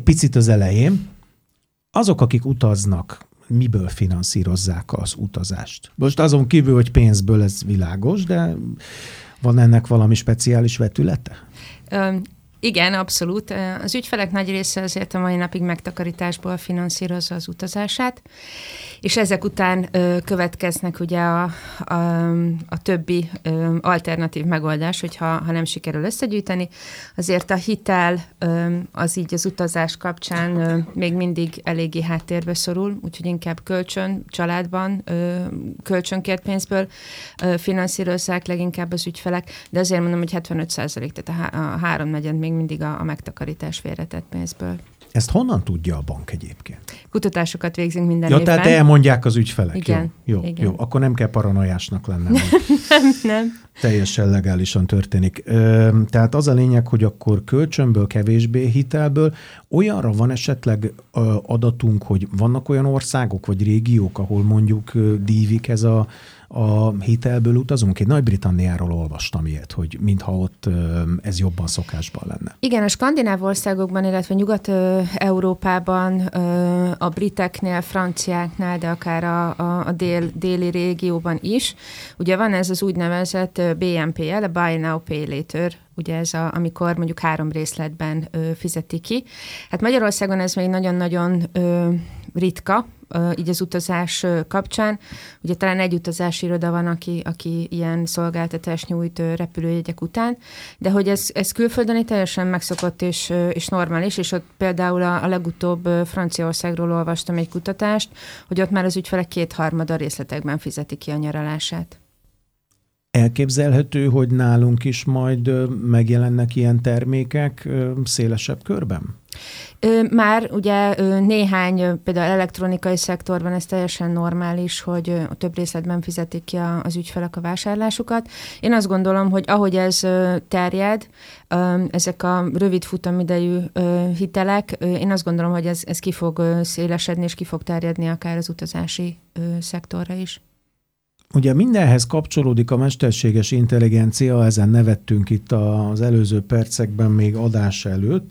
picit az elején. Azok, akik utaznak, miből finanszírozzák az utazást? Most azon kívül, hogy pénzből, ez világos, de van ennek valami speciális vetülete? Igen, abszolút. Az ügyfelek nagy része azért a mai napig megtakarításból finanszírozza az utazását, és ezek után következnek ugye a többi alternatív megoldás, hogyha nem sikerül összegyűjteni. Azért a hitel az így az utazás kapcsán még mindig eléggé háttérbe szorul, úgyhogy inkább kölcsön, családban, kölcsönkért pénzből finanszírozzák leginkább az ügyfelek, de azért mondom, hogy 75%, tehát a háromnegyed még mindig a megtakarítás félretett pénzből. Ezt honnan tudja a bank egyébként? Kutatásokat végzünk minden évben. Tehát elmondják az ügyfelek. Igen. Jó. Akkor nem kell paranoiásnak lennem. Nem. Teljesen legálisan történik. Tehát az a lényeg, hogy akkor kölcsönből, kevésbé hitelből olyanra van esetleg adatunk, hogy vannak olyan országok vagy régiók, ahol mondjuk dívik ez a hitelből utazunk. Én Nagy-Britanniáról olvastam ilyet, hogy mintha ott ez jobban szokásban lenne. Igen, a skandináv országokban, illetve Nyugat-Európában, a briteknél, franciáknál, de akár a déli régióban is. Ugye van ez az úgynevezett BNPL, a Buy Now Pay Later, ugye ez amikor mondjuk 3 részletben fizeti ki. Hát Magyarországon ez még nagyon-nagyon ritka, így az utazás kapcsán. Ugye talán egy utazási iroda van, aki ilyen szolgáltatást nyújt repülőjegyek után, de hogy ez külföldön teljesen megszokott és normális, és ott például a legutóbb Franciaországról olvastam egy kutatást, hogy ott már az ügyfelek 2/3 részletekben fizeti ki a nyaralását. Elképzelhető, hogy nálunk is majd megjelennek ilyen termékek szélesebb körben? Már ugye néhány, például elektronikai szektorban ez teljesen normális, hogy több részletben fizetik ki az ügyfelek a vásárlásukat. Én azt gondolom, hogy ahogy ez terjed, ezek a rövid futamidejű hitelek, én azt gondolom, hogy ez ki fog szélesedni, és ki fog terjedni akár az utazási szektorra is. Ugye mindenhez kapcsolódik a mesterséges intelligencia, ezen nevettünk itt az előző percekben még adás előtt,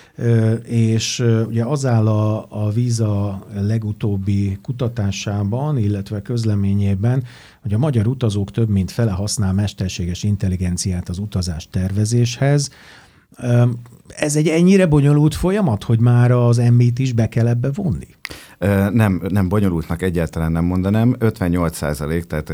és ugye az áll a Visa legutóbbi kutatásában, illetve közleményében, hogy a magyar utazók több mint fele használ mesterséges intelligenciát az utazás tervezéshez. Ez egy ennyire bonyolult folyamat, hogy már az MI-t is be kell ebbe vonni? Nem bonyolultnak egyáltalán nem mondanám. 58%, tehát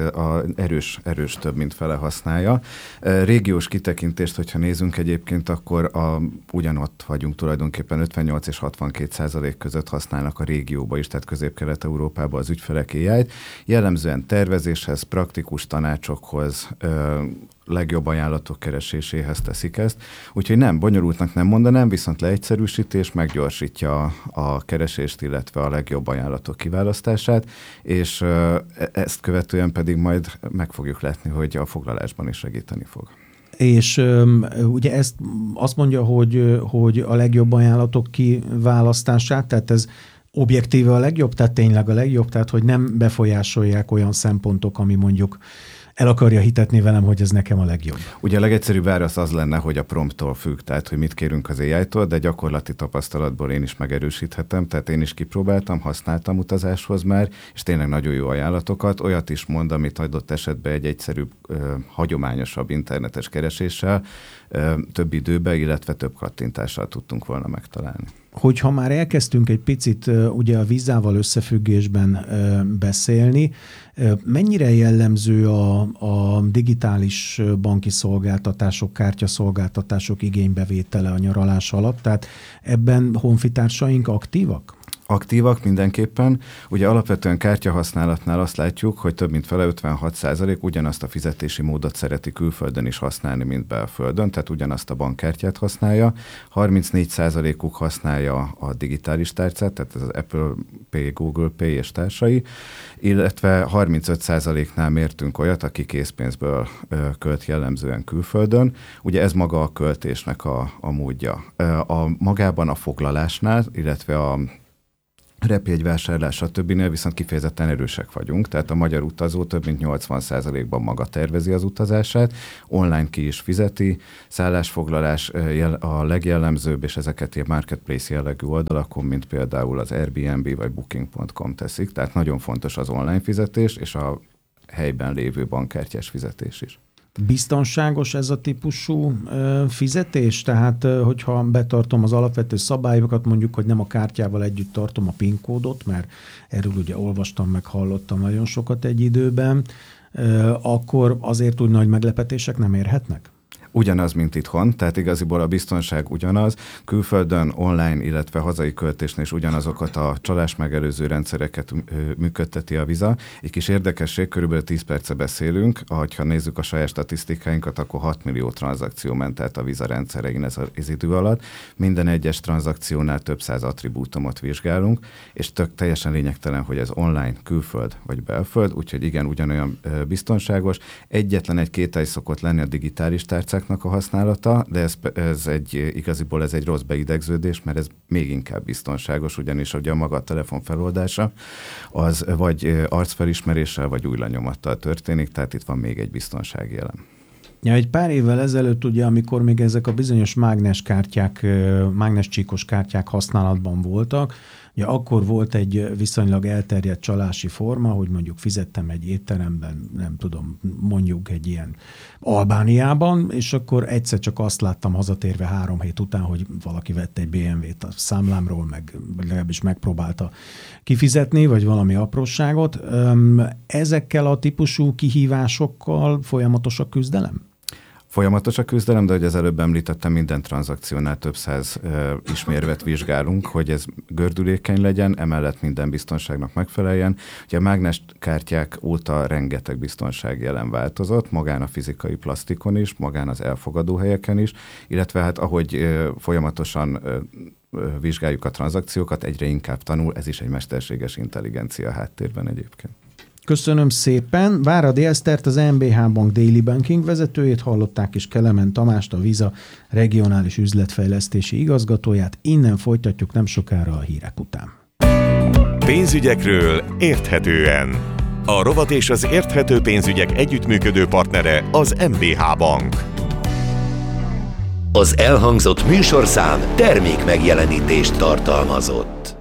erős több mint fele használja. Régiós kitekintést, hogyha nézünk egyébként, akkor ugyanott vagyunk tulajdonképpen 58 és 62% között használnak a régióba is, tehát Közép-Kelet-Európában az ügyfelek AI-t. Jellemzően tervezéshez, praktikus tanácsokhoz, legjobb ajánlatok kereséséhez teszik ezt. Úgyhogy nem, bonyolultnak nem mondanám, viszont leegyszerűsítés meggyorsítja a keresést, illetve a legjobb ajánlatok kiválasztását, és ezt követően pedig majd meg fogjuk látni, hogy a foglalásban is segíteni fog. És ugye ezt azt mondja, hogy a legjobb ajánlatok kiválasztását, tehát ez objektíve a legjobb, tehát tényleg a legjobb, tehát hogy nem befolyásolják olyan szempontok, ami mondjuk el akarja hitetni velem, hogy ez nekem a legjobb. Ugye a legegyszerűbb válasz az lenne, hogy a prompttól függ, tehát hogy mit kérünk az AI-tól, de gyakorlati tapasztalatból én is megerősíthetem, tehát én is kipróbáltam, használtam utazáshoz már, és tényleg nagyon jó ajánlatokat, olyat is mond, amit adott esetben egy egyszerűbb, hagyományosabb internetes kereséssel több időbe, illetve több kattintással tudtunk volna megtalálni. Hogyha már elkezdtünk egy picit ugye a Visával összefüggésben beszélni, mennyire jellemző a digitális banki szolgáltatások, kártyaszolgáltatások igénybevétele a nyaralás alatt? Tehát ebben honfitársaink aktívak? Aktívak mindenképpen. Ugye alapvetően kártyahasználatnál azt látjuk, hogy több mint fele 56% ugyanazt a fizetési módot szereti külföldön is használni, mint belföldön, tehát ugyanazt a bankkártyát használja. 34%-uk használja a digitális tárcát, tehát ez az Apple Pay, Google Pay és társai, illetve 35%-nál mértünk olyat, aki készpénzből költ jellemzően külföldön. Ugye ez maga a költésnek a módja. Magában a foglalásnál, illetve a repjegyvásárlás, stb. Viszont kifejezetten erősek vagyunk, tehát a magyar utazó több mint 80%-ban maga tervezi az utazását, online ki is fizeti, szállásfoglalás a legjellemzőbb, és ezeket ilyen marketplace jellegű oldalakon, mint például az Airbnb vagy Booking.com teszik, tehát nagyon fontos az online fizetés, és a helyben lévő bankkártyás fizetés is. Biztonságos ez a típusú fizetés? Tehát, hogyha betartom az alapvető szabályokat, mondjuk, hogy nem a kártyával együtt tartom a PIN kódot, mert erről ugye olvastam, meg hallottam nagyon sokat egy időben, akkor azért úgy nagy meglepetések nem érhetnek? Ugyanaz, mint itthon, tehát igaziból a biztonság ugyanaz, külföldön, online, illetve hazai költésnél is ugyanazokat a csalás megelőző rendszereket működteti a Visa. Egy kis érdekesség, körülbelül 10 perce beszélünk, ha nézzük a saját statisztikáinkat, akkor 6 millió tranzakció ment át a Visa rendszerein ez az idő alatt. Minden egyes tranzakciónál több száz attribútumot vizsgálunk, és teljesen lényegtelen, hogy ez online, külföld vagy belföld, úgyhogy igen, ugyanolyan biztonságos. Egyetlen egy kételj szokott lenni a digitális tárcák a használata, de igaziból ez egy rossz beidegződés, mert ez még inkább biztonságos, ugyanis ugye maga a telefon feloldása az vagy arcfelismeréssel, vagy új lenyomattal történik, tehát itt van még egy biztonsági elem. Ja, egy pár évvel ezelőtt ugye, amikor még ezek a bizonyos mágnescsíkos kártyák használatban voltak, ugye akkor volt egy viszonylag elterjedt csalási forma, hogy mondjuk fizettem egy étteremben, nem tudom, mondjuk egy ilyen Albániában, és akkor egyszer csak azt láttam hazatérve 3 hét után, hogy valaki vett egy BMW-t a számlámról, meg legalábbis megpróbálta kifizetni, vagy valami apróságot. Ezekkel a típusú kihívásokkal folyamatos a küzdelem? Folyamatos a küzdelem, de hogy az előbb említettem, minden tranzakciónál több száz ismérvet vizsgálunk, hogy ez gördülékeny legyen, emellett minden biztonságnak megfeleljen. Ugye a mágneskártyák óta rengeteg biztonsági elem változott, magán a fizikai plastikon is, magán az elfogadó helyeken is, illetve hát ahogy folyamatosan vizsgáljuk a tranzakciókat, egyre inkább tanul, ez is egy mesterséges intelligencia háttérben egyébként. Köszönöm szépen. Váradi Esztert, az MBH Bank Daily Banking vezetőjét hallották, és Kelemen Tamást, a Visa regionális üzletfejlesztési igazgatóját. Innen folytatjuk nem sokára a hírek után. Pénzügyekről érthetően. A rovat és az érthető pénzügyek együttműködő partnere az MBH Bank. Az elhangzott műsorszám termék megjelenítést tartalmazott.